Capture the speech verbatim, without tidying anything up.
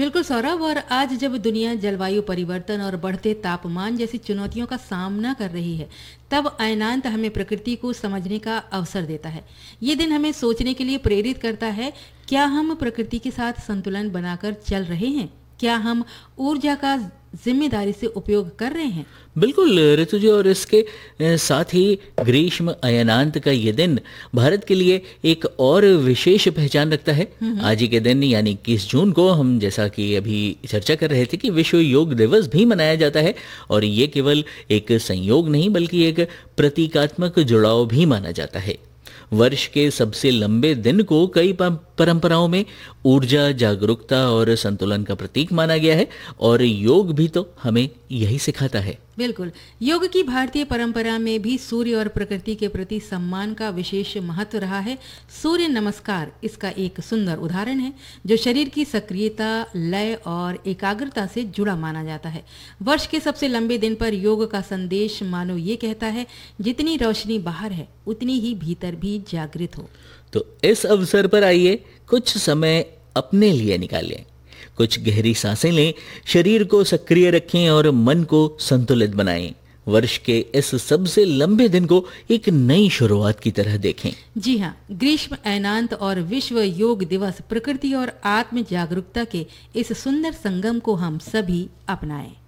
बिल्कुल सौरभ, और आज जब दुनिया जलवायु परिवर्तन और बढ़ते तापमान जैसी चुनौतियों का सामना कर रही है, तब अयनांत हमें प्रकृति को समझने का अवसर देता है। ये दिन हमें सोचने के लिए प्रेरित करता है, क्या हम प्रकृति के साथ संतुलन बनाकर चल रहे हैं? क्या हम ऊर्जा का जिम्मेदारी से उपयोग कर रहे हैं? बिल्कुल ऋतु जी, और इसके अ, साथ ही ग्रीष्म अयनांत का ये दिन भारत के लिए एक और विशेष पहचान रखता है। आज ही के दिन यानी इक्कीस जून को हम, जैसा कि अभी चर्चा कर रहे थे, कि विश्व योग दिवस भी मनाया जाता है। और ये केवल एक संयोग नहीं बल्कि एक प्रतीकात्मक जुड़ाव भी माना जाता है। वर्ष के सबसे लंबे दिन को कई परंपराओं में ऊर्जा, जागरूकता और संतुलन का प्रतीक माना गया है, और योग भी तो हमें यही सिखाता है। बिल्कुल, योग की भारतीय परंपरा में भी सूर्य और प्रकृति के प्रति सम्मान का विशेष महत्व रहा है। सूर्य नमस्कार इसका एक सुंदर उदाहरण है, जो शरीर की सक्रियता, लय और एकाग्रता से जुड़ा माना जाता है। वर्ष के सबसे लंबे दिन पर योग का संदेश मानो ये कहता है, जितनी रोशनी बाहर है उतनी ही भीतर भी जागृत हो। तो इस अवसर पर आइए कुछ समय अपने लिए निकालें, कुछ गहरी सांसें लें, शरीर को सक्रिय रखें और मन को संतुलित बनाएं। वर्ष के इस सबसे लंबे दिन को एक नई शुरुआत की तरह देखें। जी हाँ, ग्रीष्म अयनांत और विश्व योग दिवस प्रकृति और आत्म जागरूकता के इस सुंदर संगम को हम सभी अपनाएं।